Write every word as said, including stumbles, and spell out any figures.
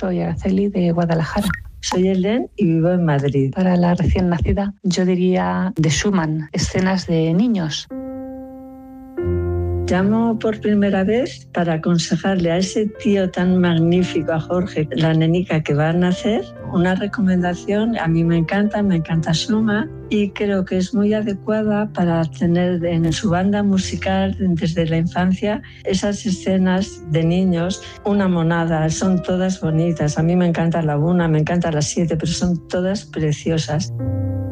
soy Araceli de Guadalajara. Soy Helen y vivo en Madrid. Para la recién nacida, yo diría de Schumann, escenas de niños. Llamo por primera vez para aconsejarle a ese tío tan magnífico, a Jorge, la nenica que va a nacer, una recomendación. A mí me encanta, me encanta Schumann y creo que es muy adecuada para tener en su banda musical desde la infancia esas escenas de niños, una monada, son todas bonitas. A mí me encanta la una, me encanta la siete, pero son todas preciosas.